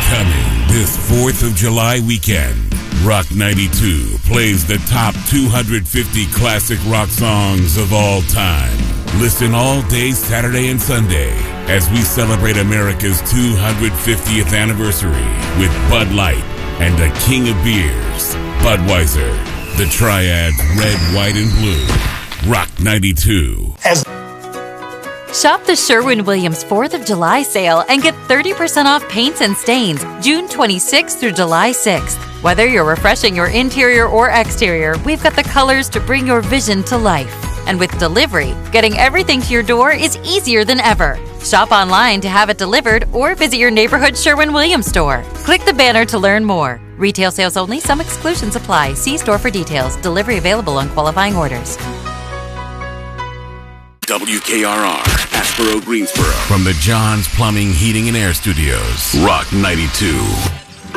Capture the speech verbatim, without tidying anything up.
Coming this fourth of July weekend, Rock ninety-two plays the top two hundred fifty classic rock songs of all time. Listen all day Saturday and Sunday as we celebrate America's two hundred fiftieth anniversary with Bud Light and the King of Beers, Budweiser. The Triad's Red, White, and Blue. Rock ninety-two. As Shop the Sherwin-Williams fourth of July sale and get thirty percent off paints and stains June twenty-sixth through July sixth. Whether you're refreshing your interior or exterior, we've got the colors to bring your vision to life. And with delivery, getting everything to your door is easier than ever. Shop online to have it delivered or visit your neighborhood Sherwin-Williams store. Click the banner to learn more. Retail sales only. Some exclusions apply. See store for details. Delivery available on qualifying orders. W K R R, Asheboro, Greensboro. From the John's Plumbing, Heating, and Air Studios. Rock ninety-two.